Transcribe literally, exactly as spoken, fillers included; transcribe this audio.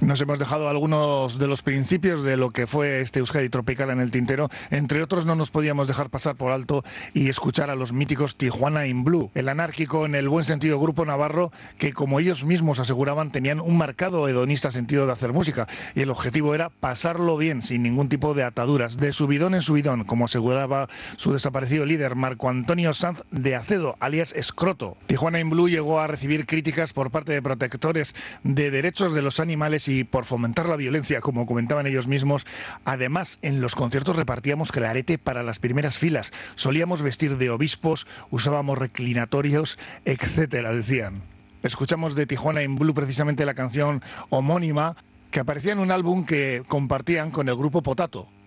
Nos hemos dejado algunos de los principios de lo que fue este Euskadi Tropical en el tintero. Entre otros, no nos podíamos dejar pasar por alto y escuchar a los míticos Tijuana in Blue, el anárquico, en el buen sentido, grupo navarro que, como ellos mismos aseguraban, tenían un marcado hedonista sentido de hacer música, y el objetivo era pasarlo bien, sin ningún tipo de ataduras, de subidón en subidón, como aseguraba su desaparecido líder Marco Antonio Sanz de Acedo, alias Escroto. Tijuana in Blue llegó a recibir críticas por parte de protectores de derechos de los animales y por fomentar la violencia, como comentaban ellos mismos. Además, en los conciertos repartíamos clarete para las primeras filas, solíamos vestir de obispos, usábamos reclinatorios, etcétera, decían. Escuchamos de Tijuana in Blue precisamente la canción homónima, que aparecía en un álbum que compartían con el grupo Potato.